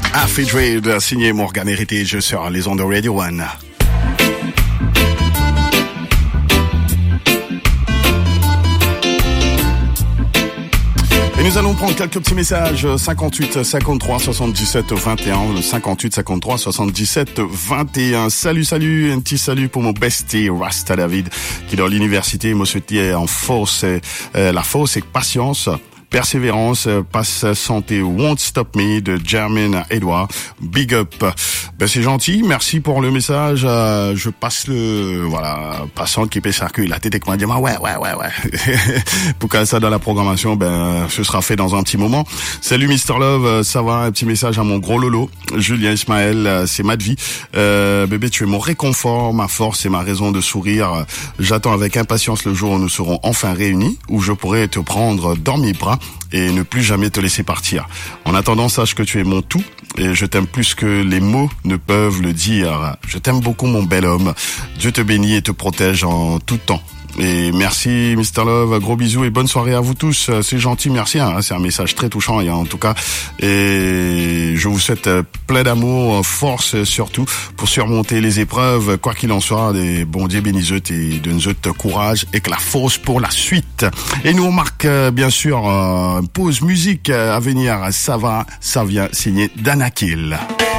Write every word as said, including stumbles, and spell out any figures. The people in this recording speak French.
Happy Trade, signé Morgan Heritage sur les ondes de Radio One. Et nous allons prendre quelques petits messages. cinquante-huit cinquante-trois soixante-dix-sept vingt et un, cinquante-huit cinquante-trois soixante-dix-sept vingt et un. Salut, salut, un petit salut pour mon bestie Rasta David, qui dans l'université me souhaitait en force, euh, la force et patience. Persévérance, passe santé, Won't Stop Me de Jermaine Edouard. Big up. Ben c'est gentil, merci pour le message. Euh, je passe le voilà passant qui peut circuler la tête et qui m'a dit ouais ouais ouais ouais. Pour qu'à ça dans la programmation, ben ce sera fait dans un petit moment. Salut Mister Love, ça va, un petit message à mon gros lolo Julien Ismaël, c'est ma vie. Euh, bébé, tu es mon réconfort, ma force et ma raison de sourire. J'attends avec impatience le jour où nous serons enfin réunis, où je pourrai te prendre dans mes bras et ne plus jamais te laisser partir. En attendant, sache que tu es mon tout et je t'aime plus que les mots ne peuvent le dire. Je t'aime beaucoup, mon bel homme. Dieu te bénit et te protège en tout temps. Et merci Mister Love, gros bisous et bonne soirée à vous tous. C'est gentil, merci, hein. C'est un message très touchant, en tout cas. Et je vous souhaite plein d'amour, force surtout pour surmonter les épreuves, quoi qu'il en soit. Des bon Dieu bénisse et de nous autres courage et que la force pour la suite. Et nous on marque bien sûr une pause musique à venir. Ça va, ça vient signer Danakil.